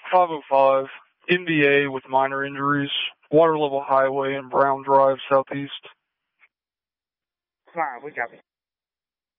505, NBA with minor injuries, Water Level Highway and Brown Drive, Southeast. Alright, we got it.